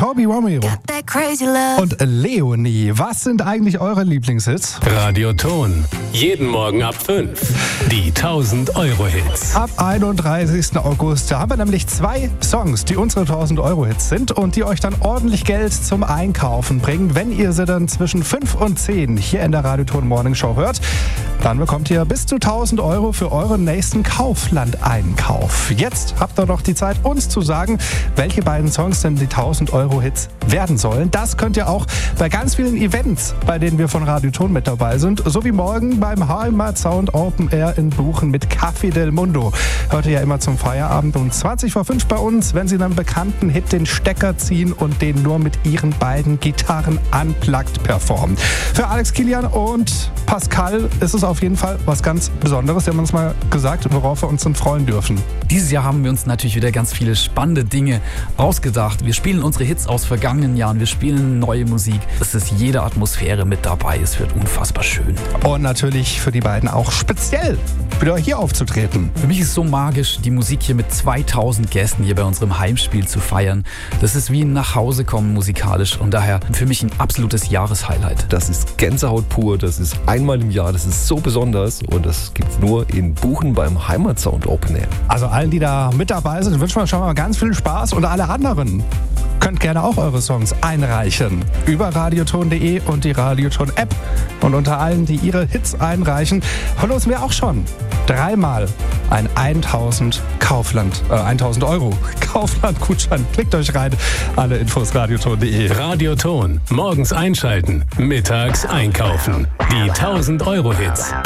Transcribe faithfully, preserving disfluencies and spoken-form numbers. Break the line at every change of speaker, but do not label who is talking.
Toby Romeo und Leonie. Was sind eigentlich eure Lieblingshits?
Radioton. Jeden Morgen ab fünf. Die tausend Euro Hits.
Ab einunddreißigsten August haben wir nämlich zwei Songs, die unsere tausend Euro Hits sind und die euch dann ordentlich Geld zum Einkaufen bringen. Wenn ihr sie dann zwischen fünf und zehn hier in der Radioton Morning Show hört, dann bekommt ihr bis zu tausend Euro für euren nächsten Kaufland-Einkauf. Jetzt habt ihr noch die Zeit, uns zu sagen, welche beiden Songs denn die tausend Euro Hits werden sollen. Das könnt ihr auch bei ganz vielen Events, bei denen wir von Radioton mit dabei sind, so wie morgen beim Heimatsound Open Air in Buchen mit Café del Mundo. Hört ihr ja immer zum Feierabend um zwanzig vor fünf bei uns, wenn sie einen bekannten Hit den Stecker ziehen und den nur mit ihren beiden Gitarren unplugged performen. Für Alex Kilian und Pascal ist es auf jeden Fall was ganz Besonderes. Sie haben uns mal gesagt, worauf wir uns dann freuen dürfen.
Dieses Jahr haben wir uns natürlich wieder ganz viele spannende Dinge ausgedacht. Wir spielen unsere Hits aus vergangenen Jahren, wir spielen neue Musik. Es ist jede Atmosphäre mit dabei, es wird unfassbar schön.
Und natürlich für die beiden auch speziell wieder hier aufzutreten.
Für mich ist es so magisch, die Musik hier mit zweitausend Gästen hier bei unserem Heimspiel zu feiern. Das ist wie ein Nachhausekommen musikalisch und daher für mich ein absolutes Jahreshighlight.
Das ist Gänsehaut pur, das ist einmal im Jahr, das ist so besonders und das gibt's nur in Buchen beim Heimatsound Open Air.
Also allen, die da mit dabei sind, wünschen wir schon mal ganz viel Spaß und alle anderen könnt gerne auch eure Songs einreichen über radioton punkt de und die Radioton-App. Und unter allen, die ihre Hits einreichen, verlosen wir auch schon dreimal ein tausend Kaufland, äh, tausend Euro Kaufland-Gutschein. Klickt euch rein. Alle Infos radioton punkt de.
Radioton. Morgens einschalten, mittags einkaufen. Die tausend Euro Hits.